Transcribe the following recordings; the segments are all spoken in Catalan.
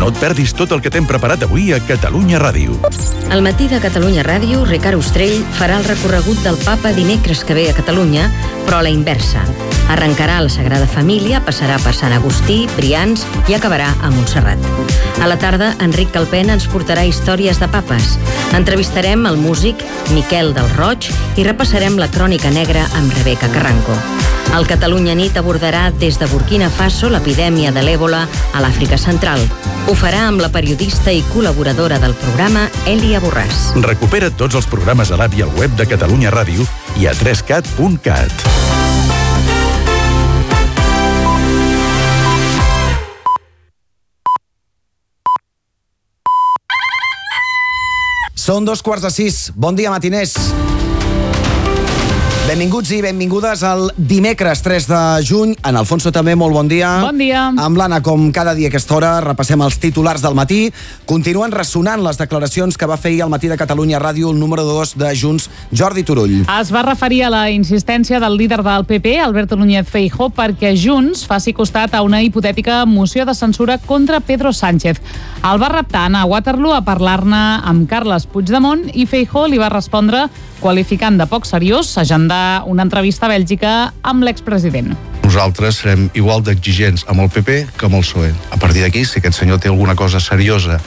No et perdis tot el que t'hem preparat avui a Catalunya Ràdio. Al matí de Catalunya Ràdio, Ricard Ostrell farà el recorregut del Papa dimecres que ve a Catalunya, però a la inversa. Arrencarà a la Sagrada Família, passarà per Sant Agustí, Brians i acabarà a Montserrat. A la tarda, Enric Calpena ens portarà històries de papes. Entrevistarem el músic Miquel del Roig i repassarem la crònica negra amb Rebeca Carranco. El Catalunya Nit abordarà des de Burkina Faso l'epidèmia de l'Èbola a l'Àfrica Central. Ho farà amb la periodista i col·laboradora del programa, Èlia Borràs. Recupera tots els programes a l'app i al web de Catalunya Ràdio i a 3cat.cat. Són 5:15. Bon dia, matiners. Benvinguts i benvingudes al dimecres 3 de juny. En Alfonso també, molt bon dia. Bon dia. Amb l'Anna, com cada dia a aquesta hora, repassem els titulars del matí. Continuen ressonant les declaracions que va fer ahir al matí de Catalunya Ràdio el número 2 de Junts, Jordi Turull. Es va referir a la insistència del líder del PP, Alberto Núñez Feijóo, perquè Junts faci costat a una hipotètica moció de censura contra Pedro Sánchez. El va reptar a anar a Waterloo a parlar-ne amb Carles Puigdemont i Feijóo li va respondre qualificant de poc seriós agendar una entrevista a Bèlgica amb l'expresident. Nosaltres serem igual d'exigents amb el PP que amb el PSOE. A partir d'aquí, si aquest senyor té alguna cosa seriosa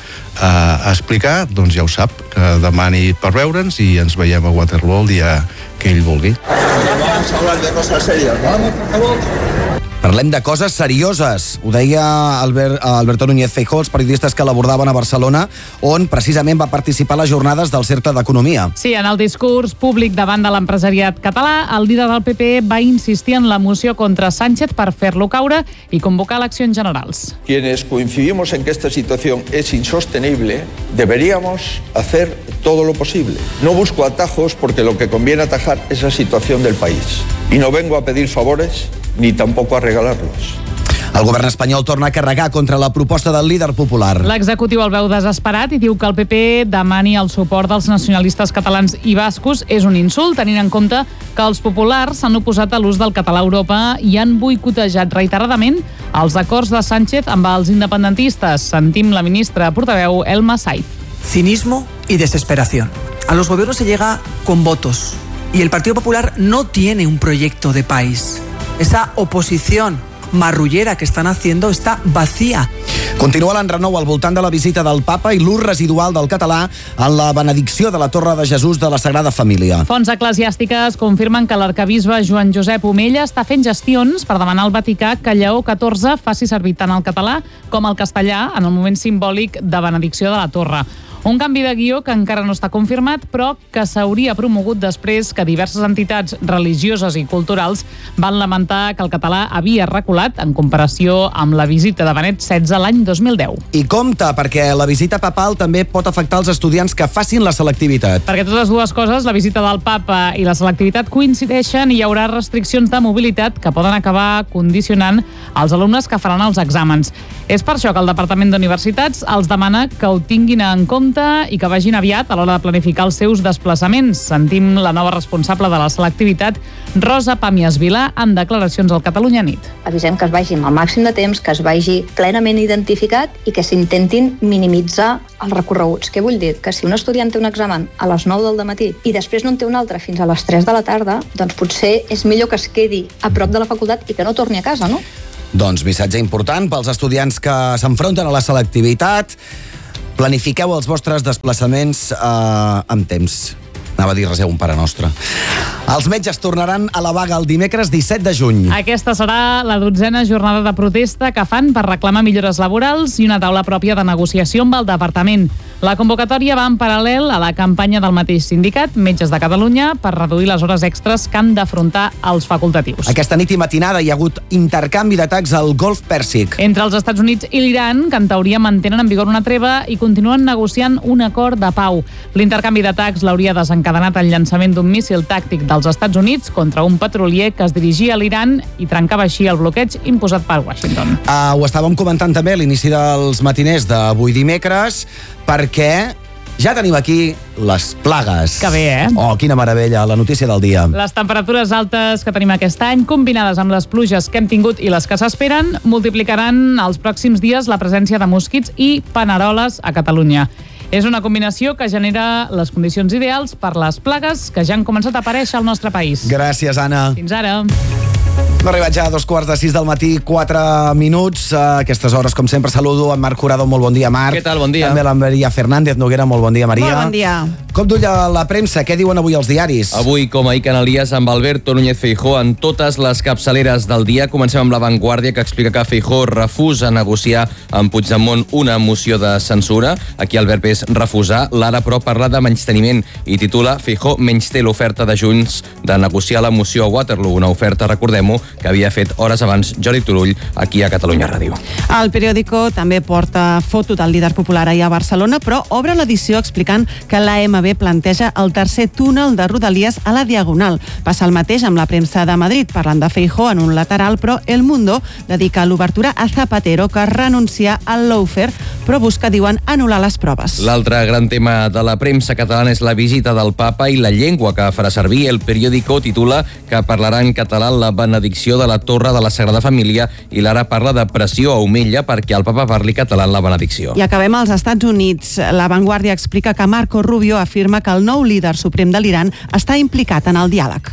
a explicar, doncs ja ho sap, que demani per veure'ns i ens veiem a Waterloo el dia que ell vulgui. Vamos a hablar de cosas serias, ¿no? Por favor. Parlem de coses serioses. Ho deia Alberto Núñez Feijóo, els periodistes que l'abordaven a Barcelona, on precisament va participar a les jornades del Cercle d'Economia. Sí, en el discurs públic davant de l'empresariat català, el líder del PP va insistir en la moció contra Sánchez per fer-lo caure i convocar eleccions generals. Quienes coincidimos en que esta situación es insostenible, deberíamos hacer todo lo posible. No busco atajos porque lo que conviene atajar es la situación del país. Y no vengo a pedir favores ni tampoco a regalarlos. El govern espanyol torna a carregar contra la proposta del líder popular. L'executiu el veu desesperat i diu que el PP demani el suport dels nacionalistes catalans i bascos és un insult, tenint en compte que els populars s'han oposat a l'ús del català a Europa i han boicotejat reiteradament els acords de Sánchez amb els independentistes. Sentim la ministra portaveu Elma Saiz. Cinismo y desesperación. A los gobiernos se llega con votos y el Partido Popular no tiene un proyecto de país. Esa oposición marrullera que están haciendo està vacía. Continua l'enrenou al voltant de la visita del Papa i l'ús residual del català en la benedicció de la Torre de Jesús de la Sagrada Família. Fonts eclesiàstiques confirmen que l'arquebisbe Joan Josep Omella està fent gestions per demanar al Vaticà que Lleó XIV faci servir tant el català com el castellà en el moment simbòlic de benedicció de la Torre. Un canvi de guió que encara no està confirmat, però que s'hauria promogut després que diverses entitats religioses i culturals van lamentar que el català havia reculat en comparació amb la visita de Benet XVI l'any 2010. I compte, perquè la visita papal també pot afectar els estudiants que facin la selectivitat. Perquè totes dues coses, la visita del Papa i la selectivitat, coincideixen i hi haurà restriccions de mobilitat que poden acabar condicionant els alumnes que faran els exàmens. És per això que el Departament d'Universitats els demana que ho tinguin en compte i que vagin aviat a l'hora de planificar els seus desplaçaments. Sentim la nova responsable de la selectivitat, Rosa Pàmies Vilà, en declaracions al Catalunya Nit. Avisem que es vagi amb el màxim de temps, que es vagi plenament identificat i que s'intentin minimitzar els recorreguts. Què vull dir? Que si un estudiant té un examen a les 9 del matí i després no en té un altre fins a les 3 de la tarda, doncs potser és millor que es quedi a prop de la facultat i que no torni a casa, no? Doncs missatge important pels estudiants que s'enfronten a la selectivitat. Planifiqueu els vostres desplaçaments amb temps. Anava a dir reseu un Pare Nostre. Els metges tornaran a la vaga el dimecres 17 de juny. Aquesta serà la 12a jornada de protesta que fan per reclamar millores laborals i una taula pròpia de negociació amb el departament. La convocatòria va en paral·lel a la campanya del mateix sindicat, Metges de Catalunya, per reduir les hores extres que han d'afrontar els facultatius. Aquesta nit i matinada hi ha hagut intercanvi d'atacs al Golf Pèrsic. Entre els Estats Units i l'Iran, que en teoria mantenen en vigor una treva i continuen negociant un acord de pau. L'intercanvi d'atacs l'hauria desencadenat el llançament d'un míssil tàctic dels Estats Units contra un petrolier que es dirigia a l'Iran i trencava així el bloqueig imposat per Washington. Ho estàvem comentant també a l'inici dels matiners d'avui dimecres, perquè Ja tenim aquí les plagues. Que bé, eh? Oh, quina meravella, la notícia del dia. Les temperatures altes que tenim aquest any, combinades amb les pluges que hem tingut i les que s'esperen, multiplicaran els pròxims dies la presència de mosquits i paneroles a Catalunya. És una combinació que genera les condicions ideals per les plagues que ja han començat a aparèixer al nostre país. Gràcies, Anna. Fins ara. Hem arribat ja a 2:45 del matí, 4 minuts. A aquestes hores, com sempre, saludo en Marc Jurado. Molt bon dia, Marc. Què tal? Bon dia. També la Maria Fernández Noguera. Molt bon dia, Maria. Molt bon dia. Com duia la premsa? Què diuen avui els diaris? Avui, com ahir, Canalies amb Alberto Núñez Feijóo en totes les capçaleres del dia. Comencem amb La Vanguardia, que explica que Feijóo refusa negociar amb Puigdemont una moció de censura. Aquí el verb és refusar. L'Ara, però, parla de menysteniment i titula Feijóo menysté l'oferta de Junts de negociar la moció a Waterloo, una oferta, recordem-ho, que havia fet hores abans Jordi Turull aquí a Catalunya Ràdio. El periòdico també porta foto del líder popular ahir a Barcelona, però obre l'edició explicant que l'AMB planteja el tercer túnel de Rodalies a la Diagonal. Passa el mateix amb la premsa de Madrid, parlant de Feijóo en un lateral, però El Mundo dedica l'obertura a Zapatero, que renuncia al lawfare, però busca, diuen, anul·lar les proves. L'altre gran tema de la premsa catalana és la visita del papa i la llengua que farà servir. El periòdico titula que parlarà en català la benedicció de la Torre de la Sagrada Família i l'Ara parla de pressió a Omella perquè el papa parli català en la benedicció. I acabem als Estats Units. La Vanguardia explica que Marco Rubio afirma que el nou líder suprem de l'Iran està implicat en el diàleg.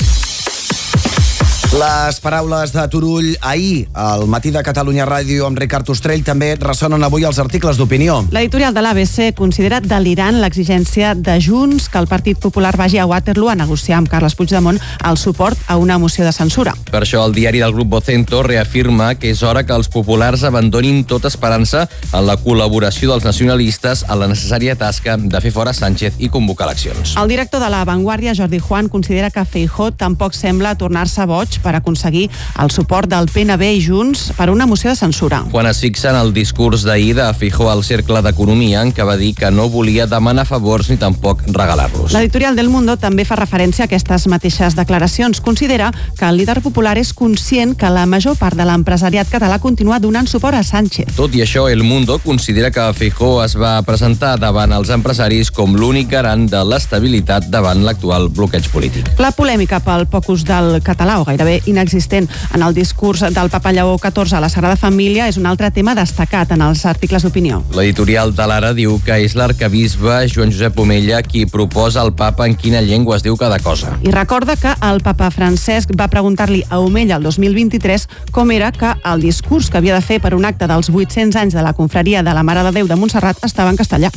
Les paraules de Turull ahir al matí de Catalunya Ràdio amb Ricard Ostrell també ressonen avui als articles d'opinió. L'editorial de l'ABC considera delirant l'exigència de Junts que el Partit Popular vagi a Waterloo a negociar amb Carles Puigdemont el suport a una moció de censura. Per això el diari del grup Vocento reafirma que és hora que els populars abandonin tota esperança en la col·laboració dels nacionalistes a la necessària tasca de fer fora Sánchez i convocar eleccions. El director de La Vanguardia, Jordi Juan, considera que Feijóo tampoc sembla tornar-se boig per aconseguir el suport del PNB i Junts per una moció de censura. Quan es fixa en el discurs d'ahir de Feijóo al Cercle d'Economia, en què va dir que no volia demanar favors ni tampoc regalar-los. L'editorial del Mundo també fa referència a aquestes mateixes declaracions. Considera que el líder popular és conscient que la major part de l'empresariat català continua donant suport a Sánchez. Tot i això, El Mundo considera que Feijóo es va presentar davant els empresaris com l'únic garant de l'estabilitat davant l'actual bloqueig polític. La polèmica pel poc ús del català, o gairebé inexistent en el discurs del papa Lleó XIV a la Sagrada Família, és un altre tema destacat en els articles d'opinió. L'editorial de l'Ara diu que és l'arcabisbe Joan Josep Omella qui proposa al papa en quina llengua es diu cada cosa. I recorda que el papa Francesc va preguntar-li a Omella el 2023 com era que el discurs que havia de fer per un acte dels 800 anys de la confraria de la Mare de Déu de Montserrat estava en castellà.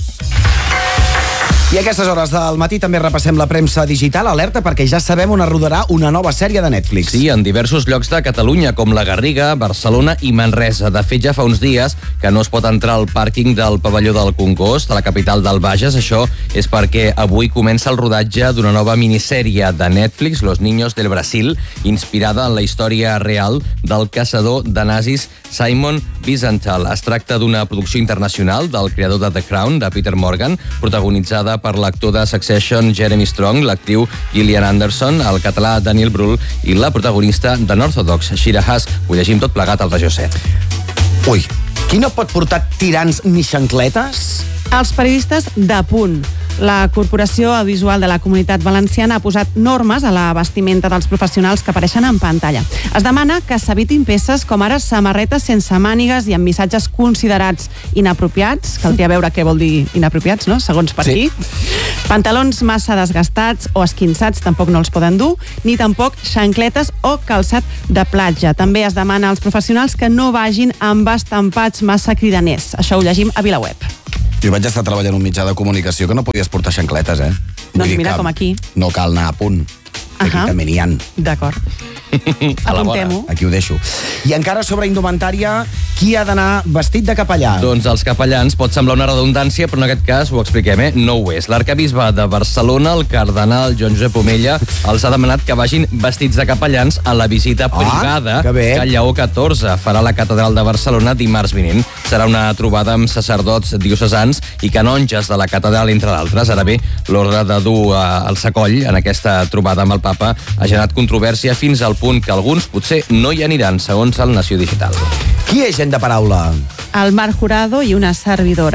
I a aquestes hores del matí també repassem la premsa digital. Alerta perquè ja sabem on es rodarà una nova sèrie de Netflix. Sí, en diversos llocs de Catalunya, com la Garriga, Barcelona i Manresa. De fet, ja fa uns dies que no es pot entrar al pàrquing del pavelló del Congost, a la capital del Bages. Això és perquè avui comença el rodatge d'una nova minissèrie de Netflix, Los Niños del Brasil, inspirada en la història real del caçador de nazis Simon Wiesenthal. Es tracta d'una producció internacional del creador de The Crown, de Peter Morgan, protagonitzada per l'actor de Succession Jeremy Strong, l'actriu Gillian Anderson, el català Daniel Brühl i la protagonista de Northodox, Shira Haas. Ho llegim tot plegat al Regió 7. Ui, qui no pot portar tirants ni xancletes? Els periodistes de Punt. La Corporació Audiovisual de la Comunitat Valenciana ha posat normes a la vestimenta dels professionals que apareixen en pantalla. Es demana que s'evitin peces com ara samarretes sense mànigues i amb missatges considerats inapropiats. Caldria veure què vol dir inapropiats, no? Segons per aquí. Pantalons massa desgastats o esquinçats tampoc no els poden dur, ni tampoc xancletes o calçat de platja. També es demana als professionals que no vagin amb estampats massa cridaners. Això ho llegim a VilaWeb. Jo vaig estar treballant en un mitjà de comunicació que no podies portar xancletes, eh? Doncs mira, com aquí. No cal anar a Punt. Aquí també n'hi ha. D'acord. Apuntem-ho. Aquí ho deixo. I encara sobre indumentària, qui ha d'anar vestit de capellà? Doncs els capellans pot semblar una redundància, però en aquest cas ho expliquem, no ho és. L'arcabisbe de Barcelona, el cardenal Joan Josep Omella, els ha demanat que vagin vestits de capellans a la visita privada que Lleó XIV farà a la catedral de Barcelona dimarts vinent. Serà una trobada amb sacerdots diocesans i canonges de la catedral, entre d'altres. Ara bé, l'ordre de dur el sacoll en aquesta trobada amb el papa ha generat controvèrsia fins al punt que alguns potser no hi aniran, segons el Nació Digital. Qui és gent de paraula? El Marc Jurado i una servidora.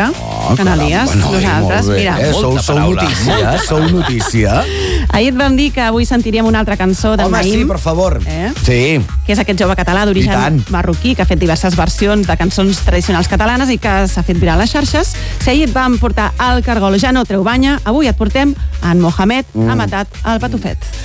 Canalies, nosaltres, mira. Sou notícia. Ahir et vam dir que avui sentiríem una altra cançó del Home, Naïm. sí, per favor. Sí. Que és aquest jove català I d'origen tant. marroquí que ha fet diverses versions de cançons tradicionals catalanes i que s'ha fet viral a les xarxes. Si ahir et vam portar al Cargol Ja no treu banya, avui et portem en Mohamed ha matat el patufet.